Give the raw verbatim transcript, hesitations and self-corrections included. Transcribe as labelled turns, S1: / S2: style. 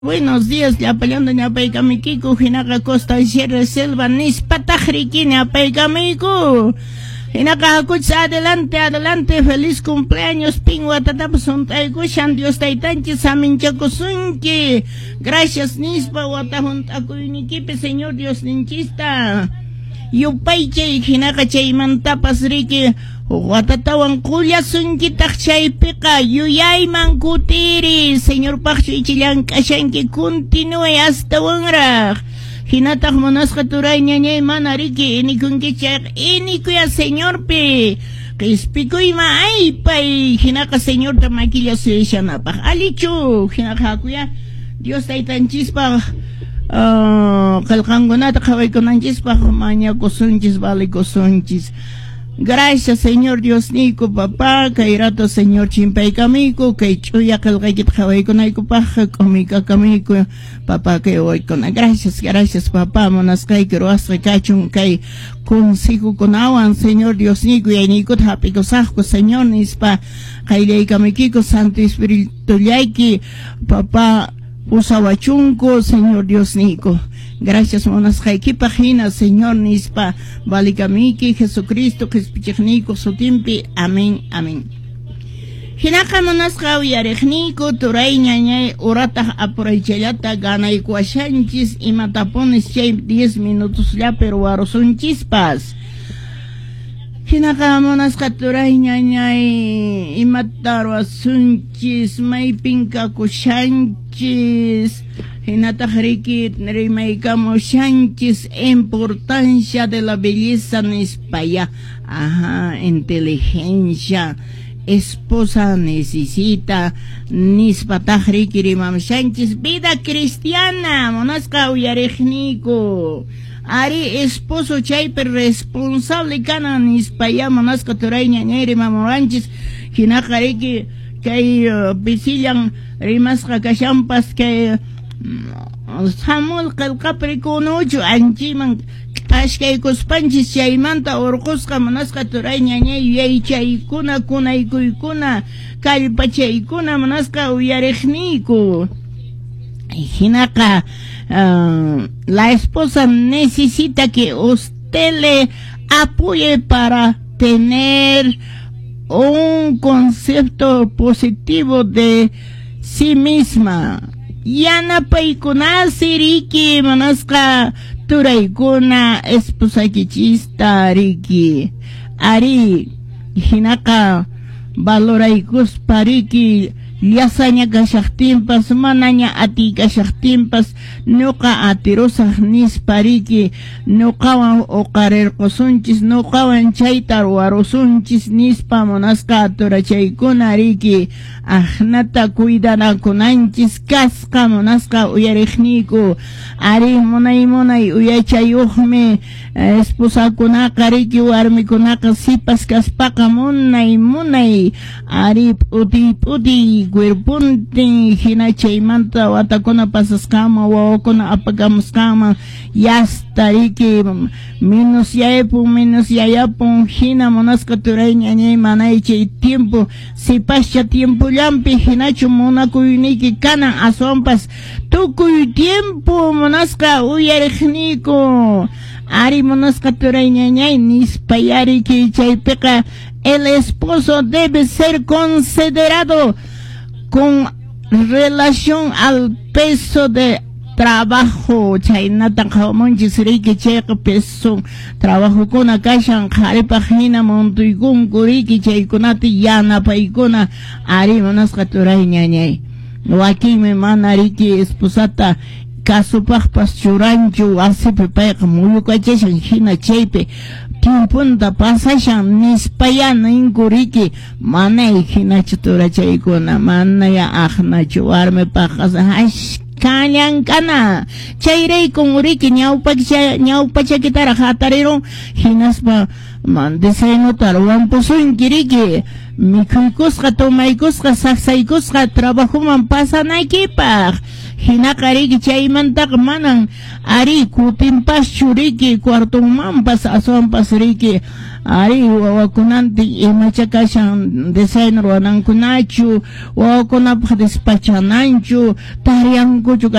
S1: Buenos días, llapallando ñapaykamikiko, hinaka costa sierra selva, nispatajriki ñapaykamiko. Hinaka hakucha, adelante, adelante, feliz cumpleaños, pingua tatapsun taykushan, Dios taytanchis, aminchakusunki. Gracias, nispa, watajuntakuynikipi, Señor Dios ninchista. Yupaychay, hinaka chaymantapas riki, watatawan kullasunkitaj chaypiqa yuyayman kutiri, Señor Pachu ichillan kashanki continúe hasta wanraq. Hinataq munasqa turay ñañay mana riki inikunkichaq inikuya Señorpi. Qispikuyma aypay, hinaka Señor tamakilla suyashanapaq. Alichu, hinaka hakuya Dios taytanchispaq uh, qalqankunata qhawaykunanchispaq mañakusunchis, valikusunchis. Gracias, Señor Dios nico, papá, kay rato, Señor chimpaykamiko, kay chuya kalqaykita qhawaykunaykupaq, q'umikakamiko, papá, kay waykuna. Gracias, gracias, papá, munasqayki ruwasqa kachun kay consejokunawan, Señor Dios nico, yayniykut hapikusaqku, Señor nispa, qayllaykamikiko, Santo Espíritu llayki, papá, usawachunko, Señor Dios nico. Gracias, monasqaykipaq hina, Señor nispa, valikamiki, Jesucristo, Jesupichiknico, sutimpi, amén, amén. Hinaka monasqa uyariqniku, turay ñañay, urataq apuraychallata ganaykuashanchis, imatapunis chay diez minutos ya, pero warusunchispas. Hinaka monasqa turay ñañay, imataruasunchis, maypinka kushanchis, hinataq riki rimaykamushanchis, importancia de la belleza nispaya. Ajá, inteligencia, esposa necesita, nispataq riki rimamushanchis, vida cristiana, monasqa uyariqniku. Ari esposo chaype responsable kana nispaya, monasqa turay ñañay rimamuranchis, hinaqa riki kay uh, pisillan rimasqa kashampas kay Samuel qalqaprikunuchu anchiman ashkaykuspanchis chaymanta urqusqa manasqa turay ñañay yaychaykuna kunaykuykuna kallpachaykuna manasqa uyariqniku. Hinaqa uh, la esposa necesita que usted le apoye para tener un concepto positivo de sí misma. Yana paykuna siriki manasqa turaykuna esposa kichista riki ari hinaqa valoraykuspa riki llasaña kashaqtinpas manaña ati kashaqtinpas nuqa atirusaq nispa riki nuqawan uqarirqusunchis, nuqawan chayta ruwarusunchis nispa munasqa turachaykuna riki ahnata cuidanakunanchis kasqa munasqa uyariqniku. Ari munay munay uyachayuqmi esposakunaqa riki warmikunaqa sipas kaspaqa munay munay ari puti puti cuerpuntin hina chaymanta watakuna pasasqama, wawakuna apagamusqama, yasta riki minus yayapun minus yayapun hina munasqa turay ñañay manay chay tiempo sipascha tiempo llampi hinachu munakuyniki kanan aswampas tukuy tiempo munasqa uyariqniku. Ari munasqa turay ñañay nispayariki chaypiqa el esposo debe ser considerado con relación al peso de trabajo. Chaynata qhawamunchis riki chayqa peso trabajo kuna kashan qharipaq hina montuykunku riki chaykunata yanapaykuna. Ari munasqa turay ñañay wakinmi mana riki esposata kasupaqpas churanchu wasipi payqa muyukachashan hina chaypi timpunta pasashan nispaya ninku riki manay hinachu turachaykuna manaya aqnachu warmipaqas hashkallan kana chayraykun riki ñawpacha ñawpachakitara hatarirun hinaspa desayunota ruwanpusunki riki mikhuykusqa tumaykusqa saqsaykusqa trabajuman pasanaykipaq hinakariki chaymantaka manan ari kupinpaschu riki cuartonmanpas aswanpas riki ari wawakunanti imachakashan design ruwanankunachu wawakunapaq despachananchu tariankuchu